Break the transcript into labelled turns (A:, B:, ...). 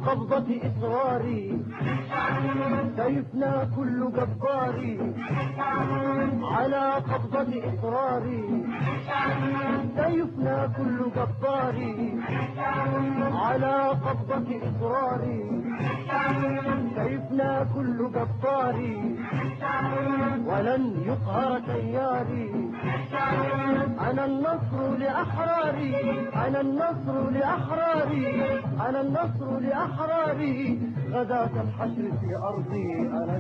A: قبضة إصراري سيفنى كل جباري، على قبضة إصراري سيفنى كل جباري، على قبضة إصراري سيفنى كل جباري، ولن يقهر تياري. أنا النصر لأحراري، أنا النصر لأحراري، أنا النصر لأحراري، غداة الحشر في أرضي أنا